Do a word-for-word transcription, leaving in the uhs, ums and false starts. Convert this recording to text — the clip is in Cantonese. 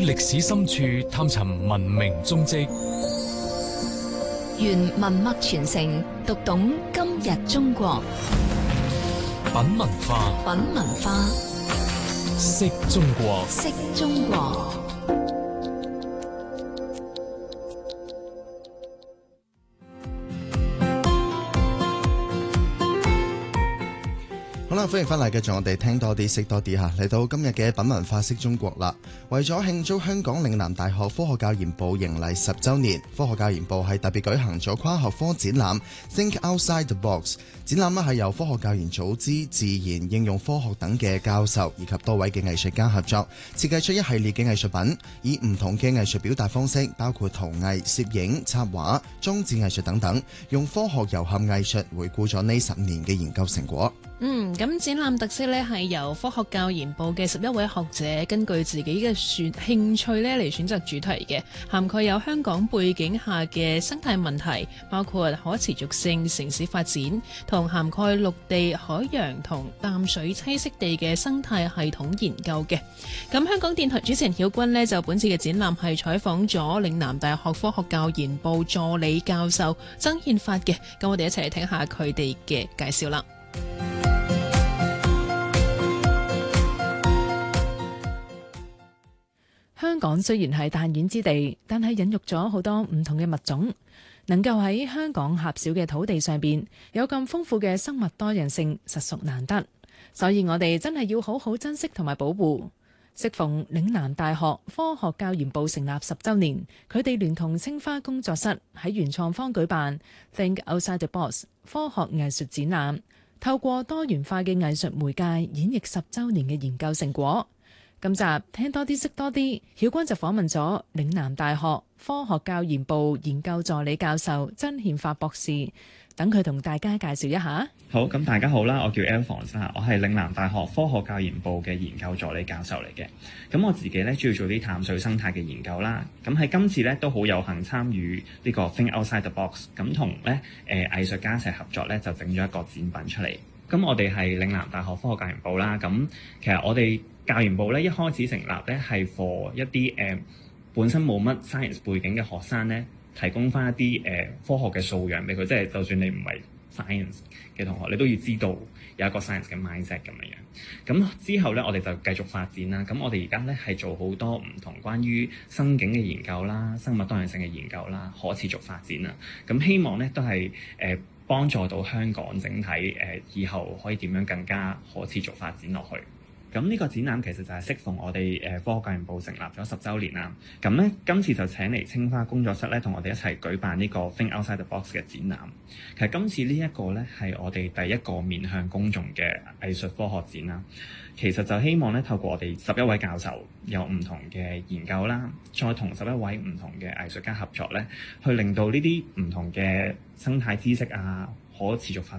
歷史深處探尋文明蹤跡， 願文脈傳承，讀懂今日中國。 品文化， 品文化， 識中國， 識中國。 好啦，歡迎翻嚟，繼續我哋聽多啲，識多啲吓。嚟到今日嘅品文化識中國啦。為咗慶祝香港嶺南大學科學教研部迎嚟十週年，科學教研部係特別舉行咗跨學科展覽 Think Outside the Box。展覽咧係由科學教研組織、自然應用科學等嘅教授以及多位嘅藝術家合作，設計出一系列嘅藝術品，以唔同嘅藝術表達方式，包括陶藝、攝影、插畫、裝置藝術等等，用科學糅合藝術回顧咗呢十年嘅研究成果。 嗯，咁展覽特色咧係由科學教研部嘅十一位學者根據自己嘅選興趣咧嚟選擇主題嘅，涵蓋有香港背景下嘅生態問題，包括可持續性城市發展，同涵蓋陸地、海洋同淡水棲息地嘅生態系統研究嘅。咁香港電台主持人曉君呢，就本次嘅展覽係採訪咗嶺南大學科學教研部助理教授曾憲發嘅，咁我哋一齊嚟聽下佢哋嘅介紹啦。 香港雖然係彈丸之地，但係孕育咗好多唔同嘅物種，能夠喺香港狹小嘅土地上邊有咁豐富嘅生物多樣性，實屬難得。所以我哋真係要好好珍惜同埋保護。適逢嶺南大學科學教研部成立十週年，佢哋聯同青花工作室喺原創坊舉辦 Think Outside the Box 科學藝術展覽，透過多元化嘅藝術媒介演繹十週年嘅研究成果。今集聽多啲識多啲，曉君就訪問咗嶺南大學科學教研部研究助理教授曾憲發博士，等佢同大家介紹一下。 好，咁大家好啦，我叫 Alphonse， 我係嶺南大學科學教研部嘅研究助理教授嚟嘅。咁我自己咧主要做啲淡水生態嘅研究啦。咁喺今次咧都好有幸參與呢個 Think Outside the Box， 咁同咧誒藝術家一齊合作咧就整咗一個展品出嚟。咁我哋係嶺南大學科學教研部啦。咁其實我哋教研部咧一開始成立咧係 for 一啲誒、呃、本身冇乜 science 背景嘅學生咧，提供翻一啲誒、呃、科學嘅素養俾佢，即係就算你唔係 science 嘅同學，你都要知道有一個 science 嘅 mindset 咁樣樣。咁之後咧，我哋就繼續發展啦。咁我哋而家咧係做好多唔同關於生境嘅研究啦、生物多樣性嘅研究啦、可持續發展啦。咁希望咧都係誒、呃、幫助到香港整體誒、呃、以後可以點樣更加可持續發展落去。咁呢個展覽其實就係適逢我哋誒科學教研部成立咗十週年啦。咁咧今次就請嚟青花工作室咧，同我哋一齊舉辦呢個 Think Outside the Box 嘅展覽。其實今次呢一個咧係我哋第一個面向公眾嘅藝術科學展啦。其實就希望咧透過我哋十一位教授有唔同嘅研究啦，再同十一位唔同嘅藝術家合作咧，去令到呢啲唔同嘅生態知識啊、可持續發